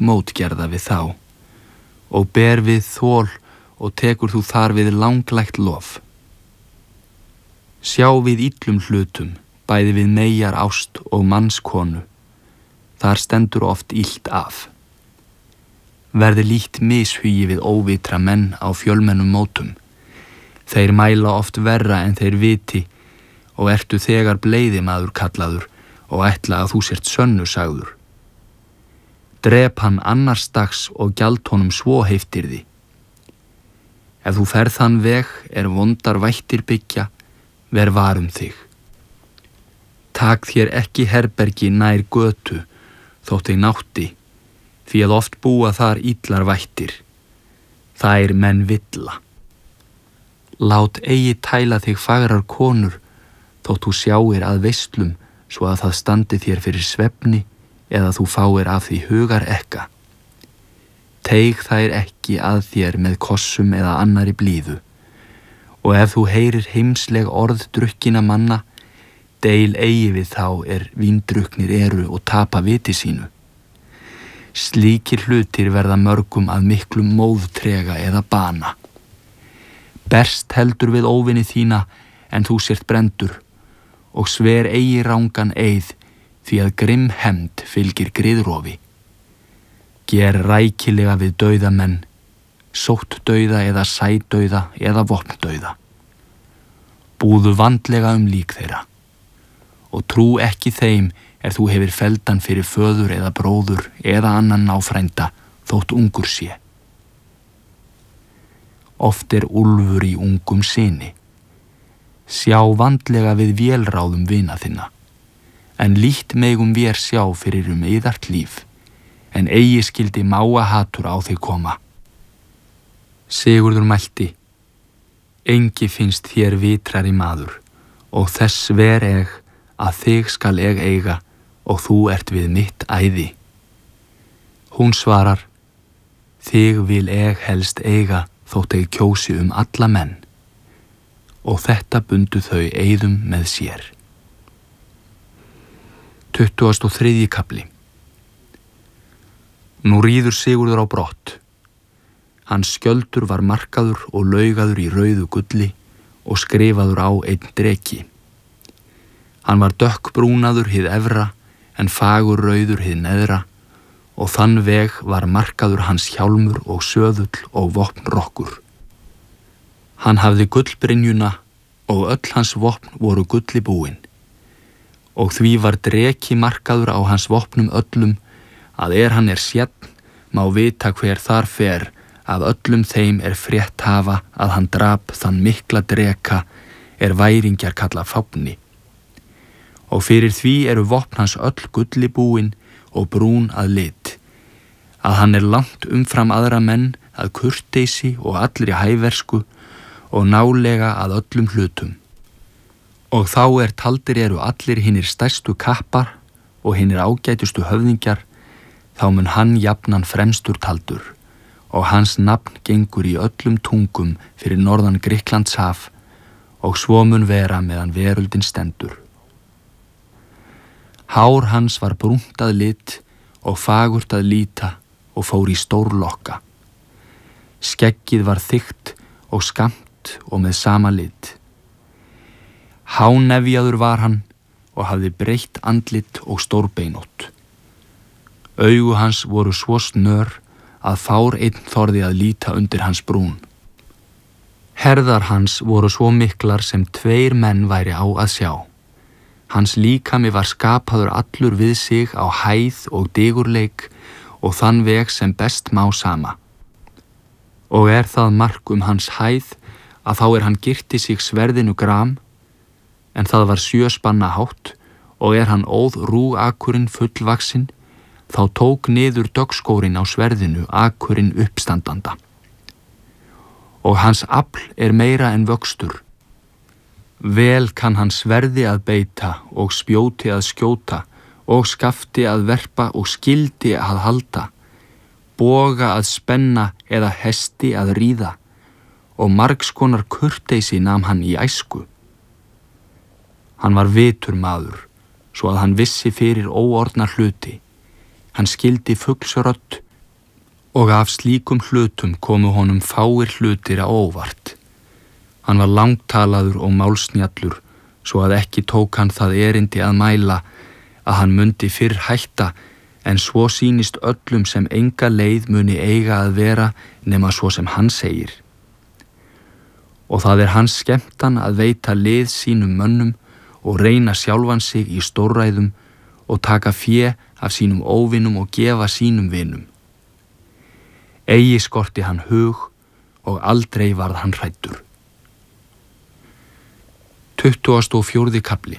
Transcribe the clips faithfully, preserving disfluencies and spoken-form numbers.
mótgerða við þá, og ber við þol og tekur þú þar við langlægt lof. Sjá við illum hlutum, bæði við meyjar ást og mannskonu, þar stendur oft illt af. Verði lítt mishugi við óvitra menn á fjölmennum mótum, þeir mæla oft verra en þeir viti, og ertu þegar bleiðimaður kallaður, og ætla að þú sért sönnu sagður. Drep hann annars dags og gjald honum svo heiftirði. Ef þú ferð þann veg er vondar vættir byggja, ver varum þig. Tak þér ekki herbergi nær götu, þótt þig nátti, því að oft búa þar illar vættir. Þær menn villa. Lát eigi tæla þig fagrar konur, þótt þú sjáir að veislum, svo að það standi þér fyrir svefni, eða þú fáir af því hugar ekka. Teig þær ekki að þér með kossum eða annari blíðu, og ef þú heyrir heimsleg orð drukkina manna, deil eigi við þá er víndrukknir eru og tapa viti sínu. Slíkir hlutir verða mörgum að miklum móðtrega eða bana. Berst heldur við óvini þína en þú sért brendur, og sver eigi rangan eið, því að grimm hefnd fylgir griðrofi. Ger rækilega við dauðamenn, sótt dauða eða sædauða eða vopndauða. Búðu vandlega um lík þeirra, og trú ekki þeim er þú hefur feldan fyrir föður eða bróður eða annan náfrænda þótt ungur sé. Oft er úlfur í ungum syni. Sjá vandlega við vélráðum vina þinna, en lítt megum vér sjá fyrir um yðart líf, en eigi skildi máa hatur á þig koma. Sigurður mælti, engi finnst þér vitrari maður, og þess ver eg að þig skal eg eiga, og þú ert við mitt æði. Hún svarar, þig vil eg helst eiga, þótt eg kjósi um alla menn, og þetta bundu þau eyðum með sér. Tuttugasti og þriðji kafli. Nú ríður Sigurður á brott. Hans skjöldur var markaður og laugaður í rauðu gulli og skrifaður á einn dreki. Hann var dökkbrúnaður hið efra en fagur rauður hið neðra, og þann veg var markaður hans hjálmur og söðull og vopnrokkur. Hann hafði gullbrynjuna og öll hans vopn voru gulli búin, og því var dreki markaður á hans vopnum öllum, að er hann er sjenn, má vita hver þar fer, að öllum þeim er frétt hafa að hann drap þann mikla dreka er væringjar kalla Fáfni. Og fyrir því eru vopn hans öll gulli búin og brún að lit, að hann er langt umfram aðra menn að kurteisi og allri hæversku og nálega að öllum hlutum. Og þá er taldir eru allir hinnir stærstu kappar og hinnir ágætustu höfðingjar, þá mun hann jafnan fremstur taldur, og hans nafn gengur í öllum tungum fyrir norðan Grikklands haf, og svo mun vera meðan veröldin stendur. Hár hans var brúnt að lit og fagurt að líta og fór í stórlokka. Skeggið var þykkt og skamt og með sama lit. Hánefjaður var hann og hafði breitt andlit og stórbeinótt. Augu hans voru svo snör að fár einn þorði að líta undir hans brún. Herðar hans voru svo miklar sem tveir menn væri á að sjá. Hans líkami var skapaður allur við sig á hæð og digurleik og þann veg sem best má sama. Og er það mark um hans hæð að þá er hann girti sig sverðinu gram, en það var sjö spanna hátt, og er hann óð rúakurinn fullvaxinn, þá tók niður döggskórin á sverðinu akurinn uppstandanda. Og hans afl er meira en vöxtur. Vel kann hann sverði að beita og spjóti að skjóta og skafti að verpa og skildi að halda, boga að spenna eða hesti að ríða, og margskonar kurteisi nam hann í æsku. Hann var vitur maður, svo að hann vissi fyrir óorðna hluti. Hann skildi fuglsrödd Og af slíkum hlutum komu honum fáir hlutir á óvart. Hann var langtalaður og málsnjallur, svo að ekki tók hann það erindi að mæla að hann mundi fyrr hætta, en svo sýnist öllum sem enga leið muni eiga að vera nema svo sem hann segir. Og það er hans skemmtan að veita lið sínum mönnum og reyna sjálfan sig í stórræðum og taka fé af sínum óvinum og gefa sínum vinum. Eigi skorti hann hug og aldrei varð hann hræddur. Tuttugasti og fjórði kafli.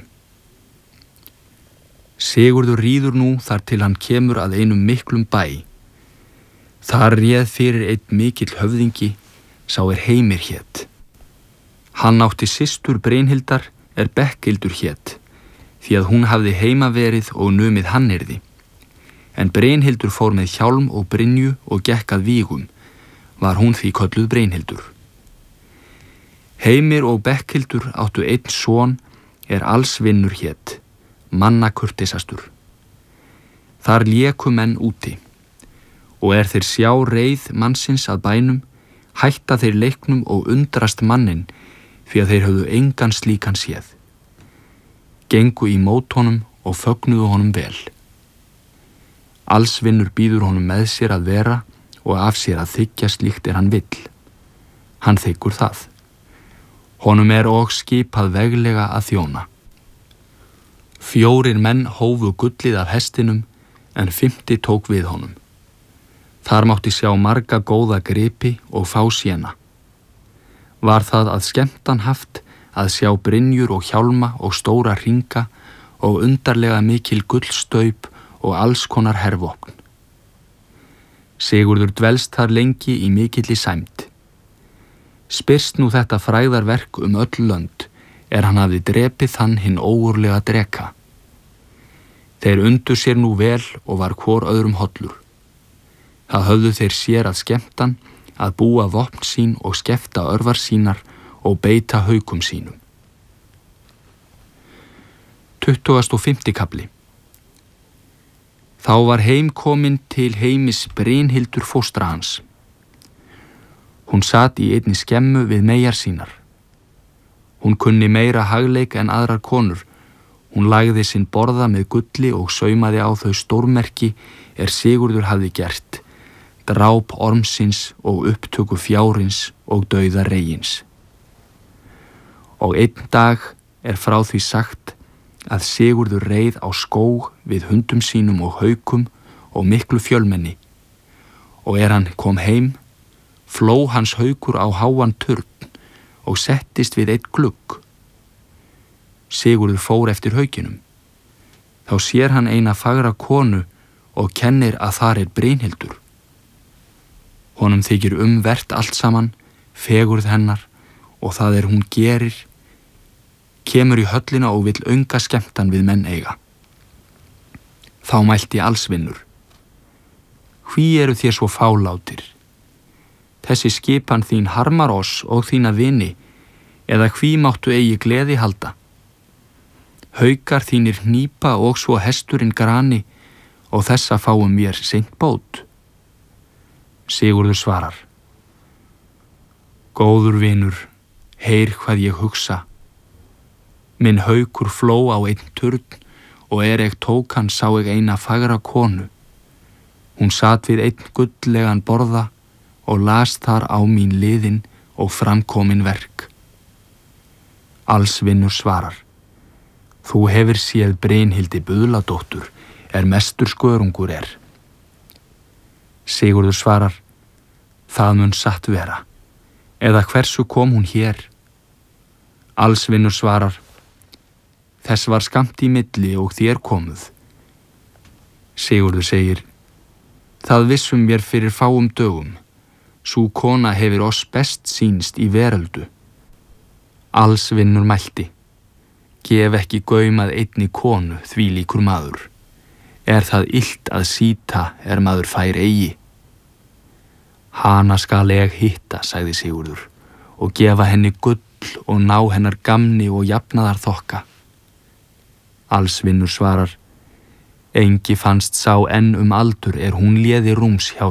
Sigurður ríður nú þar til hann kemur að einum miklum bæ. Þar réð fyrir einn mikill höfðingi, sá er Heimir hét. Hann átti systur Brynhildar er Bekkildur hét, því að hún hafði heima verið og numið hannyrði. En Brynhildur fór með hjálm og brynju og gekk að vígum, var hún því kölluð Brynhildur. Heimir og Bekkildur áttu einn son er Alsvinnur hét, manna kurteisastur. Þar léku menn úti, og er þeir sjá reið mannsins að bænum, hætta þeir leiknum og undrast manninn, því að þeir höfðu engan slíkan séð. Gengu í mót honum og fögnuðu honum vel. Alsvinnur býður honum með sér að vera og af sér að þykja slíkt er hann vill. Hann þykkur það. Honum er og skipað veglega að þjóna. Fjórir menn hófu gullið af hestinum, en fimmti tók við honum. Þar mátti sjá marga góða gripi og fá séna. Var það að skemmtan haft að sjá brynjur og hjálma og stóra hringa og undarlega mikil gullstaup og alls konar hervopn. Sigurður dvelst þar lengi í mikilli sæmd. Spyrst nú þetta frægðarverk um öll lönd, er hann hafði drepið þann hinn ógurlega dreka. Þeir undu sér nú vel og var hvor öðrum hollur. Það höfðu þeir sér að skemmtan að búa vopn sín og skefta örvar sínar og beita haukum sínum. Tuttugasti og fimmti kafli. Þá var heim komin til Heimis Brynhildur fóstra hans. Hún sat í einni skemmu við meyjar sínar. Hún kunni meira hagleik en aðrar konur. Hún lagði sinn borða með gulli og saumaði á þau stórmerki er Sigurður hafði gert, dráp ormsins og upptöku fjárins og dauða reyins. Og einn dag er frá því sagt að Sigurður reið á skóg við hundum sínum og haukum og miklu fjölmenni, og er hann kom heim, fló hans haukur á háan turn og settist við eitt glugg. Sigurður fór eftir haukinum. Þá sér hann eina fagra konu og kennir að þar er Brynhildur. Honum þykir umvert allt saman, fegurð hennar og það er hún gerir, kemur í höllina og vill önga skemmtan við menn eiga. Þá mælti Alsvinnur: Hví eru þér svo fálátir? Þessi skipan þín harmar oss og þína vini, eða hví máttu eigi gleði halda? Haukar þínir hnípa og svo hesturinn grani, og þessa fáum mér seint bót. Sigurður svarar: Góður vinur, heyr hvað ég hugsa. Minn haukur fló á einn turn og er eg tók hann sá eg eina fagra konu. Hún sat við einn gulllegan borða og las þar á mín liðin og framkomin verk. Alsvinnur svarar: Þú hefur séð Brynhildi Buðladóttur er mestur skörungur er. Sigurður svarar: Það mun satt vera, eða hversu kom hún hér? Alsvinnur svarar: Þess var skammt í milli og þér komuð. Sigurður segir: Það vissum mér fyrir fáum dögum, sú kona hefur oss best sýnst í veröldu. Alsvinnur mælti: Gef ekki gaum að einni konu þvílíkur maður. Er það illt að síta er maður fær eigi? Hana skal ég hitta, sagði Sigurður, og gefa henni gull og ná hennar gamni og jafnaðar þokka. Alsvinnur svarar: Engi fannst sá enn um aldur er hún léði rúms hjá